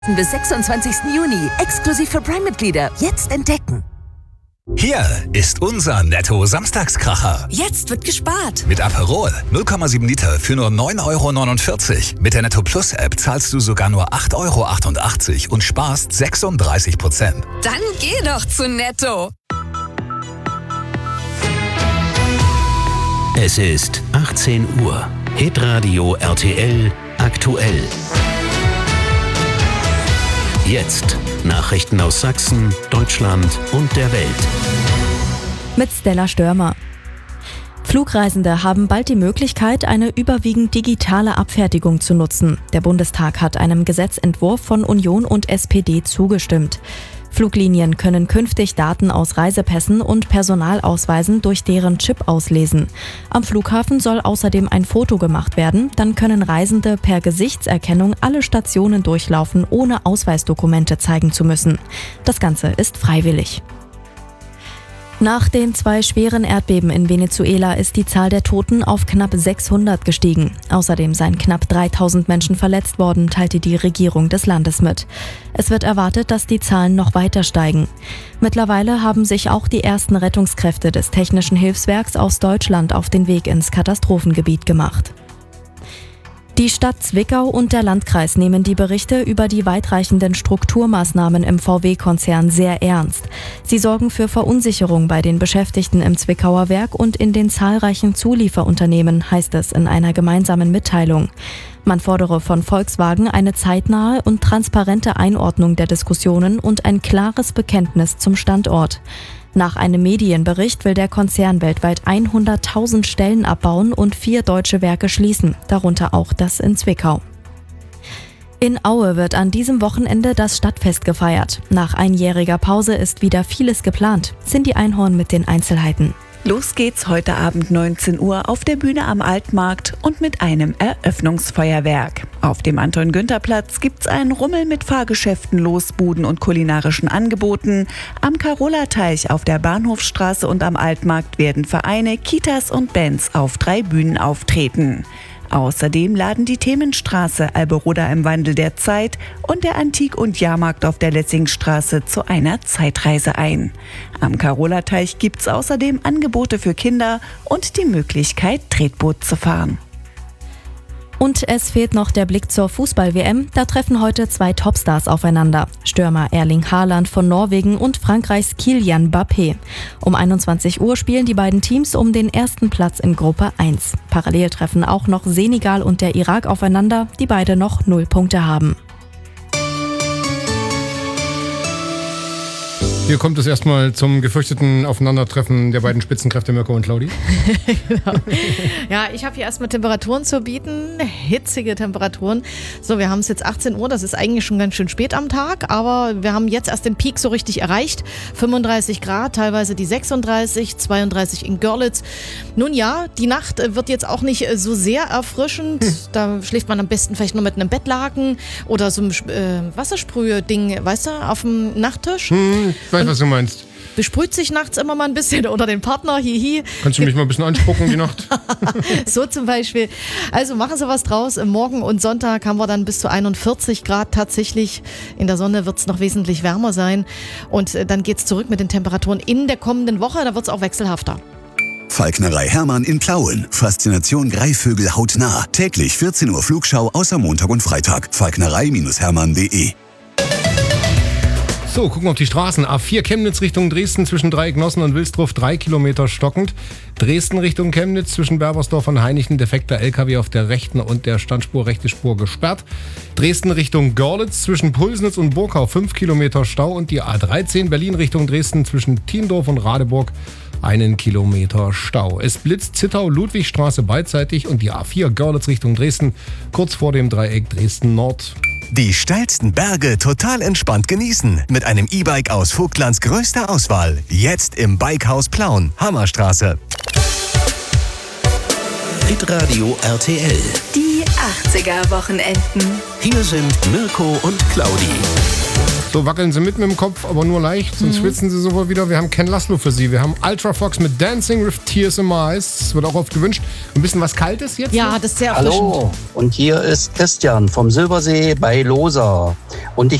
Bis 26. Juni, exklusiv für Prime-Mitglieder. Jetzt entdecken. Hier ist unser Netto-Samstagskracher. Jetzt wird gespart. Mit Aperol 0,7 Liter für nur 9,49 €. Mit der Netto Plus App zahlst du sogar nur 8,88 € und sparst 36%. Dann geh doch zu Netto. Es ist 18 Uhr. Hitradio RTL aktuell. Jetzt Nachrichten aus Sachsen, Deutschland und der Welt. Mit Stella Störmer. Flugreisende haben bald die Möglichkeit, eine überwiegend digitale Abfertigung zu nutzen. Der Bundestag hat einem Gesetzentwurf von Union und SPD zugestimmt. Fluglinien können künftig Daten aus Reisepässen und Personalausweisen durch deren Chip auslesen. Am Flughafen soll außerdem ein Foto gemacht werden, dann können Reisende per Gesichtserkennung alle Stationen durchlaufen, ohne Ausweisdokumente zeigen zu müssen. Das Ganze ist freiwillig. Nach den 2 schweren Erdbeben in Venezuela ist die Zahl der Toten auf knapp 600 gestiegen. Außerdem seien knapp 3000 Menschen verletzt worden, teilte die Regierung des Landes mit. Es wird erwartet, dass die Zahlen noch weiter steigen. Mittlerweile haben sich auch die ersten Rettungskräfte des Technischen Hilfswerks aus Deutschland auf den Weg ins Katastrophengebiet gemacht. Die Stadt Zwickau und der Landkreis nehmen die Berichte über die weitreichenden Strukturmaßnahmen im VW-Konzern sehr ernst. Sie sorgen für Verunsicherung bei den Beschäftigten im Zwickauer Werk und in den zahlreichen Zulieferunternehmen, heißt es in einer gemeinsamen Mitteilung. Man fordere von Volkswagen eine zeitnahe und transparente Einordnung der Diskussionen und ein klares Bekenntnis zum Standort. Nach einem Medienbericht will der Konzern weltweit 100.000 Stellen abbauen und 4 deutsche Werke schließen, darunter auch das in Zwickau. In Aue wird an diesem Wochenende das Stadtfest gefeiert. Nach einjähriger Pause ist wieder vieles geplant. Cindy Einhorn mit den Einzelheiten. Los geht's heute Abend 19 Uhr auf der Bühne am Altmarkt und mit einem Eröffnungsfeuerwerk. Auf dem Anton-Günther-Platz gibt's einen Rummel mit Fahrgeschäften, Losbuden und kulinarischen Angeboten. Am Carola-Teich auf der Bahnhofstraße und am Altmarkt werden Vereine, Kitas und Bands auf 3 Bühnen auftreten. Außerdem laden die Themenstraße, Alberoda im Wandel der Zeit und der Antik- und Jahrmarkt auf der Lessingstraße zu einer Zeitreise ein. Am Carola-Teich gibt's außerdem Angebote für Kinder und die Möglichkeit, Tretboot zu fahren. Und es fehlt noch der Blick zur Fußball-WM. Da treffen heute 2 Topstars aufeinander. Stürmer Erling Haaland von Norwegen und Frankreichs Kylian Mbappé. Um 21 Uhr spielen die beiden Teams um den ersten Platz in Gruppe 1. Parallel treffen auch noch Senegal und der Irak aufeinander, die beide noch 0 Punkte haben. Hier kommt es erstmal zum gefürchteten Aufeinandertreffen der beiden Spitzenkräfte Mirko und Claudi. Genau. Ja, ich habe hier erstmal Temperaturen zu bieten, hitzige Temperaturen. So, wir haben es jetzt 18 Uhr, das ist eigentlich schon ganz schön spät am Tag, aber wir haben jetzt erst den Peak so richtig erreicht. 35 Grad, teilweise die 36, 32 in Görlitz. Nun ja, die Nacht wird jetzt auch nicht so sehr erfrischend. Da schläft man am besten vielleicht nur mit einem Bettlaken oder so einem Wassersprühe-Ding, weißt du, auf dem Nachttisch. Ich weiß, was du meinst. Besprüht sich nachts immer mal ein bisschen oder den Partner, hihi. Kannst du mich mal ein bisschen anspucken die Nacht? So zum Beispiel. Also machen Sie was draus. Morgen und Sonntag haben wir dann bis zu 41 Grad tatsächlich. In der Sonne wird es noch wesentlich wärmer sein. Und dann geht es zurück mit den Temperaturen in der kommenden Woche. Da wird es auch wechselhafter. Falknerei Hermann in Plauen. Faszination Greifvögel hautnah. Täglich 14 Uhr Flugschau außer Montag und Freitag. Falknerei-hermann.de. So, gucken wir auf die Straßen. A4 Chemnitz Richtung Dresden zwischen Dreiecknossen und Wilsdruf 3 Kilometer stockend. Dresden Richtung Chemnitz zwischen Berbersdorf und Heinichen defekter LKW auf der rechten und der Standspur rechte Spur gesperrt. Dresden Richtung Görlitz zwischen Pulsnitz und Burkau 5 Kilometer Stau und die A13 Berlin Richtung Dresden zwischen Tiendorf und Radeburg 1 Kilometer Stau. Es blitzt Zittau Ludwigstraße beidseitig und die A4 Görlitz Richtung Dresden kurz vor dem Dreieck Dresden Nord. Die steilsten Berge total entspannt genießen. Mit einem E-Bike aus Vogtlands größter Auswahl. Jetzt im Bikehaus Plauen, Hammerstraße. Hitradio RTL. Die 80er Wochenenden. Hier sind Mirko und Claudi. So wackeln sie mit dem Kopf, aber nur leicht, sonst schwitzen sie sofort wieder. Wir haben Ken Laszlo für Sie. Wir haben Ultra Fox mit Dancing with Tears in My Eyes. Das wird auch oft gewünscht. Ein bisschen was Kaltes jetzt? Ja, das ist sehr erfrischend. Hallo, und hier ist Christian vom Silbersee bei Loser. Und ich